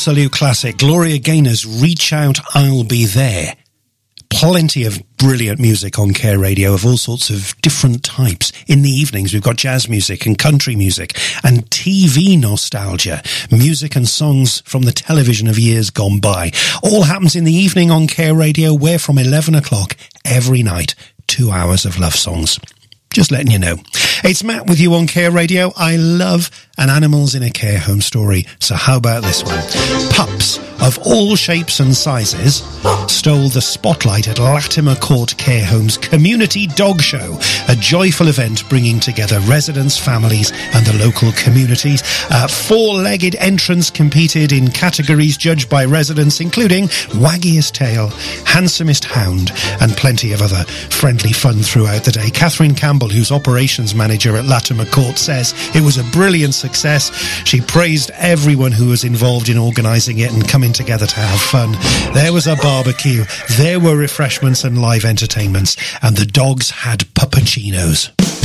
absolute classic. Gloria Gaynor's Reach Out, I'll Be There. Plenty of brilliant music on Care Radio of all sorts of different types. In the evenings, we've got jazz music and country music and TV nostalgia, music and songs from the television of years gone by. All happens in the evening on Care Radio, where from 11 o'clock every night, 2 hours of love songs. Just letting you know. It's Matt with you on Care Radio. I love an animals in a care home story. So how about this one? Pups of all shapes and sizes stole the spotlight at Latimer Court Care Home's Community Dog Show, a joyful event bringing together residents, families and the local communities. Four-legged entrants competed in categories judged by residents, including waggiest tail, handsomest hound and plenty of other friendly fun throughout the day. Catherine Campbell, who's operations manager at Latimer Court, says it was a brilliant success. She praised everyone who was involved in organising it and coming together to have fun. There was a barbecue, there were refreshments and live entertainments, and the dogs had puppuccinos.